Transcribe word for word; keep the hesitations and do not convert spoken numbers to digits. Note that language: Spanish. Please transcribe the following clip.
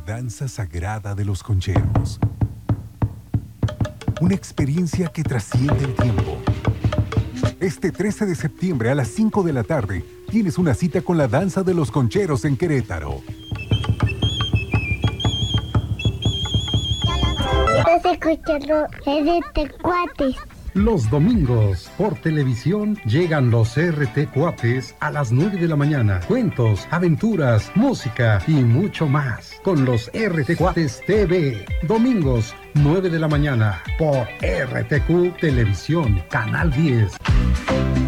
danza sagrada de los concheros. Una experiencia que trasciende el tiempo. Este trece de septiembre a las cinco de la tarde tienes una cita con la danza de los concheros en Querétaro. Estás escuchando R T Cuates. Los domingos, por televisión, llegan los R T Cuates a las nueve de la mañana. Cuentos, aventuras, música y mucho más. Con los R T Cuates T V. Domingos, nueve de la mañana, por R T Q Televisión, Canal diez.